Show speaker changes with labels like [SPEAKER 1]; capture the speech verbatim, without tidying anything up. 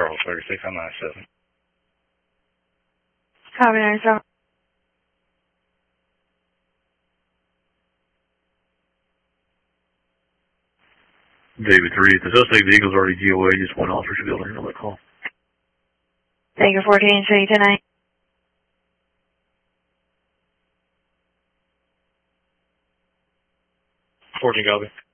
[SPEAKER 1] Charles thirty-six, I'm nine seven.
[SPEAKER 2] Copy nine seven.
[SPEAKER 3] David three, the suspect vehicle's already G O A, just one officer should be able to handle that call.
[SPEAKER 2] Thank you, fourteen, say tonight.
[SPEAKER 1] fourteen, copy.